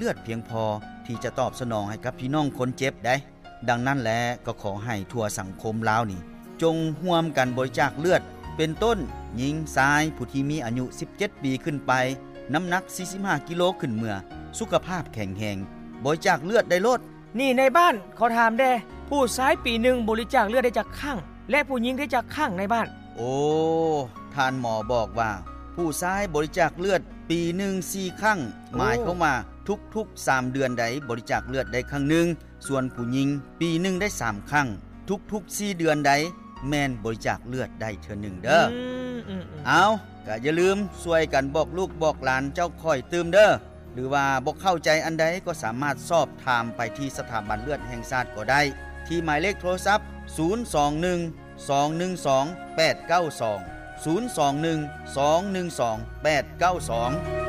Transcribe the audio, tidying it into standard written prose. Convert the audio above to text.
เลือดเพียงพอที่จะตอบสนองให้กับพี่น้องคนเจ็บได้ดังนั้นแลก็ขอให้ทั่วสังคมลาวนี่จงร่วมกันบริจาคเลือดเป็นต้นหญิงชายผู้ที่มีอายุ17ปีขึ้นไปน้ำหนัก45กิโลขึ้นเมื่อสุขภาพแข็งแรงบริจาคเลือดได้โลดนี่ในบ้านขอถามแด่ผู้ชายปีหนึ่งบริจาคเลือดได้จากข้างและผู้หญิงได้จากข้างในบ้านโอ้ท่านหมอบอกว่าผู้ชายบริจาคเลือดปีหนึ่ง4ครั้งหมายความว่าทุกๆ3เดือนใดบริจาคเลือดได้ครั้งหนึ่งส่วนผู้หญิงปีหนึ่งได้3ครั้งทุกๆ4เดือนใดแม่นบริจาคเลือดได้เทื่อหนึ่งเด้อเอาก็อย่าลืมช่วยกันบอกลูกบอกหลานเจ้าค่อยตื่มเด้อหรือว่าบ่เข้าใจอันใดก็สามารถสอบถามไปที่สถาบันเลือดแห่งชาติก็ได้ที่หมายเลขโทรศัพท์021 212 892 021 212 892